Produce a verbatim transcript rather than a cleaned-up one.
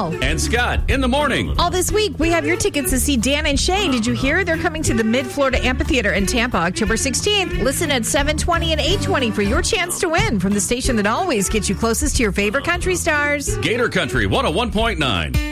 Al. And Scott in the morning. All this week, we have your tickets to see Dan and Shay. Did you hear? They're coming to the Mid-Florida Amphitheater in Tampa, October sixteenth. Listen at seven twenty and eight twenty for your chance to win from the station that always gets you closest to your favorite country stars. Gator Country one oh one point nine.